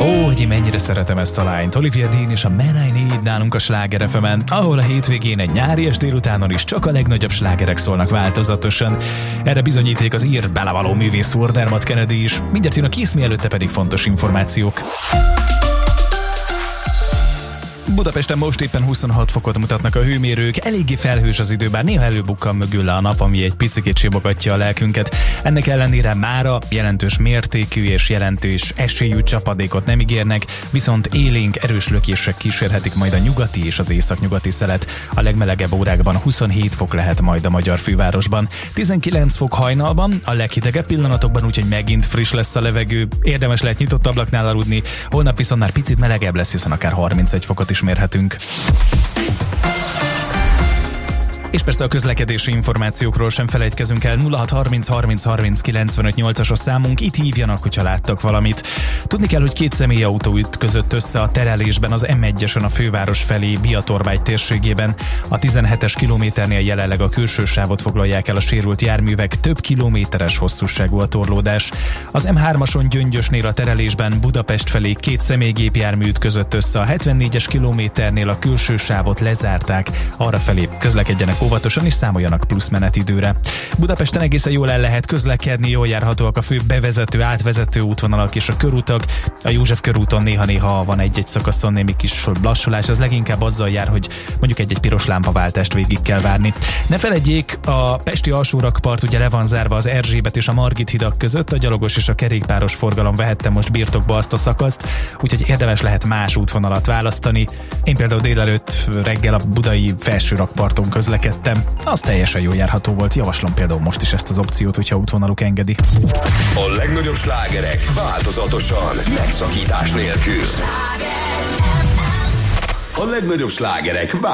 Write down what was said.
Hogy mennyire szeretem ezt a lányt. Olivia Dean és a Man I Need nálunk a Sláger FM-en, ahol a hétvégén egy nyári és délutánon is csak a legnagyobb slágerek szólnak változatosan. Erre bizonyíték az ír belevaló művész úr Dermot Kennedy is. Mindjárt jön a Kiss, mielőtte pedig fontos információk. Budapesten most éppen 26 fokot mutatnak a hőmérők, eléggé felhős az idő, bár néha előbukkan mögül le a nap, ami egy picikét simogatja a lelkünket. Ennek ellenére mára jelentős mértékű és jelentős esélyű csapadékot nem ígérnek, viszont élénk erős lökések kísérhetik majd a nyugati és az északnyugati szelet. A legmelegebb órákban 27 fok lehet majd a magyar fővárosban. 19 fok hajnalban, a leghidegebb pillanatokban, úgyhogy megint friss lesz a levegő, érdemes lehet nyitott ablaknál aludni, holnap viszont már picit melegebb lesz, hiszen akár 31 fokot is mérhetünk. És persze a közlekedési információkról sem felejtkezünk el. 0630 30 30 95 8-as a számunk, itt hívjanak, hogyha láttak valamit. Tudni kell, hogy két személyautó ütközött össze a terelésben az M1-esen a főváros felé Biatorbágy térségében. A 17-es kilométernél jelenleg a külső sávot foglalják el a sérült járművek, több kilométeres hosszúságú a torlódás. Az M3-ason Gyöngyösnél a terelésben Budapest felé két személygépjármű ütközött össze, a 74-es kilométernél a külső sávot lezárták, arra felé közlekedjenek óvatosan és számoljanak plusz menetidőre. Budapesten egészen jól el lehet közlekedni, jól járhatóak a fő bevezető, átvezető útvonalak és a körutak. A József körúton néha-néha van egy-egy szakaszon némi kis lassulás, az leginkább azzal jár, hogy mondjuk egy piros lámpaváltást végig kell várni. Ne feledjék, a pesti alsórakpart ugye le van zárva az Erzsébet és a Margit hidak között, a gyalogos és a kerékpáros forgalom vehette most birtokba azt a szakaszt, úgyhogy érdemes lehet más útvonalat választani. Én például délelőtt reggel a budai felsőrakparton közlekedtem, az teljesen jól járható volt, javaslom például most is ezt az opciót, hogyha útvonaluk engedi. A legnagyobb slágerek változatosan, megszakítás nélkül. A legnagyobb slágerek